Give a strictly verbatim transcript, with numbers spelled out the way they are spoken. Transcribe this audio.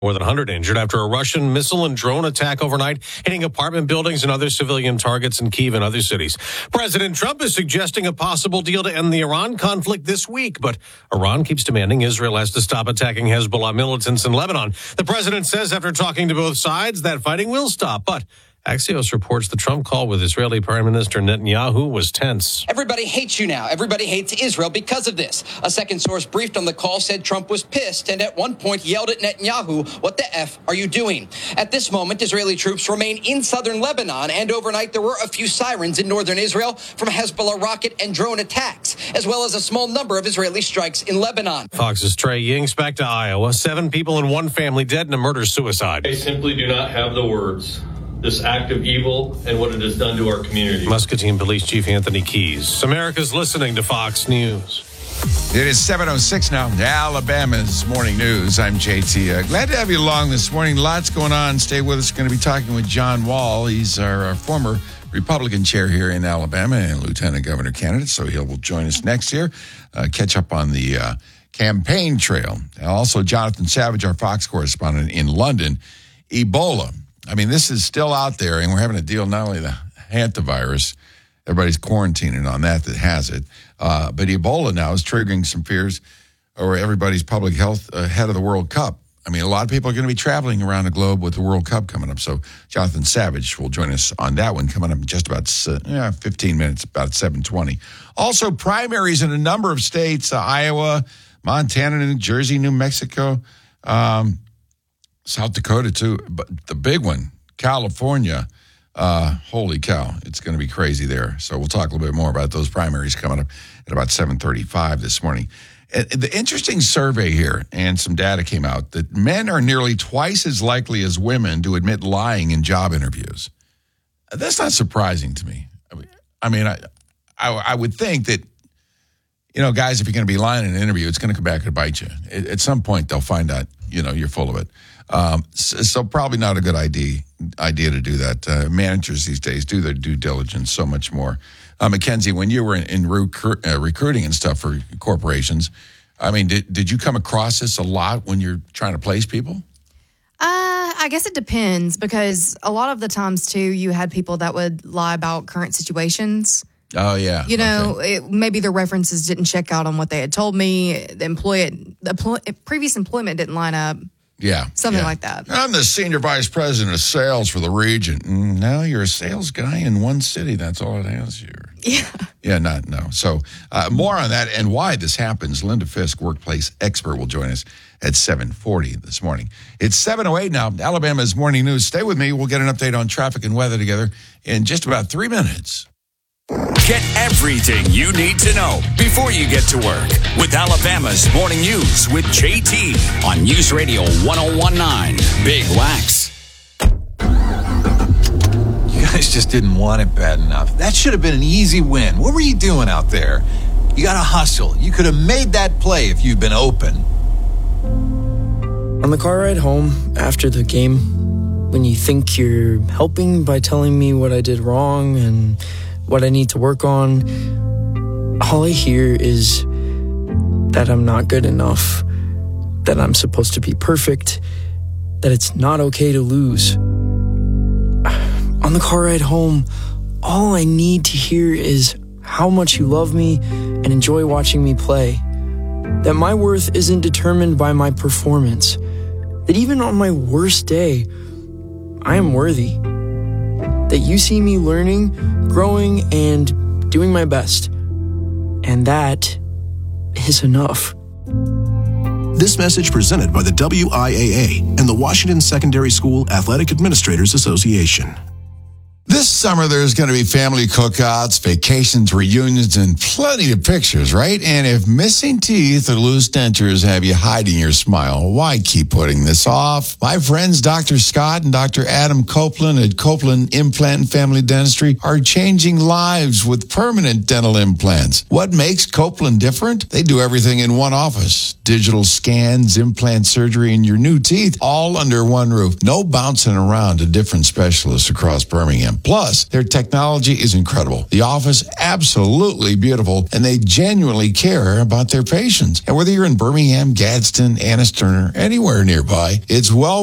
More than one hundred injured after a Russian missile and drone attack overnight, hitting apartment buildings and other civilian targets in Kyiv and other cities. President Trump is suggesting a possible deal to end the Iran conflict this week, but Iran keeps demanding Israel has to stop attacking Hezbollah militants in Lebanon. The president says after talking to both sides that fighting will stop, but Axios reports the Trump call with Israeli Prime Minister Netanyahu was tense. Everybody hates you now. Everybody hates Israel because of this. A second source briefed on the call said Trump was pissed and at one point yelled at Netanyahu, "What the F are you doing?" At this moment, Israeli troops remain in southern Lebanon, and overnight there were a few sirens in northern Israel from Hezbollah rocket and drone attacks, as well as a small number of Israeli strikes in Lebanon. Fox's Trey Yingst back to Iowa. Seven people in one family dead in a murder-suicide. I simply do not have the words. This act of evil and what it has done to our community. Muscatine Police Chief Anthony Keys. America's listening to Fox News. It is seven oh six now, Alabama's Morning News. I'm J T. Uh, glad to have you along this morning. Lots going on. Stay with us. Going to be talking with John Wall. He's our, our former Republican chair here in Alabama and lieutenant governor candidate, so he will join us next year. Uh, catch up on the uh, campaign trail. And also, Jonathan Savage, our Fox correspondent in London. Ebola. I mean, this is still out there, and we're having to deal not only the hantavirus, everybody's quarantining on that that has it, uh, but Ebola now is triggering some fears over everybody's public health ahead of the World Cup. I mean, a lot of people are going to be traveling around the globe with the World Cup coming up, so Jonathan Savage will join us on that one coming up in just about uh, yeah, fifteen minutes, about seven twenty. Also, primaries in a number of states, uh, Iowa, Montana, New Jersey, New Mexico, um, South Dakota, too, but the big one, California, uh, holy cow, it's going to be crazy there. So we'll talk a little bit more about those primaries coming up at about seven thirty-five this morning. And the interesting survey here, and some data came out, that men are nearly twice as likely as women to admit lying in job interviews. That's not surprising to me. I mean, I, I, I would think that, you know, guys, if you're going to be lying in an interview, it's going to come back and bite you. At some point, they'll find out, you know, you're full of it. Um, so, so probably not a good idea idea to do that. Uh, managers these days do their due diligence so much more. Uh, Mackenzie, when you were in, in recru- uh, recruiting and stuff for corporations, I mean, did did you come across this a lot when you're trying to place people? Uh, I guess it depends, because a lot of the times, too, you had people that would lie about current situations. Oh, yeah. You know, okay. it, maybe the references didn't check out on what they had told me. The employee, the pl- previous employment didn't line up. Yeah. Something yeah. like that. I'm the senior vice president of sales for the region. Mm, no, you're a sales guy in one city. That's all it has here. Yeah. Yeah, not, no. So uh, more on that and why this happens. Linda Fisk, workplace expert, will join us at seven forty this morning. It's seven oh eight now, Alabama's Morning News. Stay with me. We'll get an update on traffic and weather together in just about three minutes. Get everything you need to know before you get to work with Alabama's Morning News with J T on News Radio one oh one point nine Big Wax. You guys just didn't want it bad enough. That should have been an easy win. What were you doing out there? You got to hustle. You could have made that play if you'd been open. On the car ride home after the game, when you think you're helping by telling me what I did wrong and what I need to work on, all I hear is that I'm not good enough, that I'm supposed to be perfect, that it's not okay to lose. On the car ride home, all I need to hear is how much you love me and enjoy watching me play, that my worth isn't determined by my performance, that even on my worst day, I am worthy, that you see me learning, growing, and doing my best. And that is enough. This message presented by the W I A A and the Washington Secondary School Athletic Administrators Association. This summer, there's going to be family cookouts, vacations, reunions, and plenty of pictures, right? And if missing teeth or loose dentures have you hiding your smile, why keep putting this off? My friends, Doctor Scott and Doctor Adam Copeland at Copeland Implant and Family Dentistry are changing lives with permanent dental implants. What makes Copeland different? They do everything in one office. Digital scans, implant surgery, and your new teeth, all under one roof. No bouncing around to different specialists across Birmingham. Plus, their technology is incredible. The office, absolutely beautiful, and they genuinely care about their patients. And whether you're in Birmingham, Gadsden, Anniston, or anywhere nearby, it's well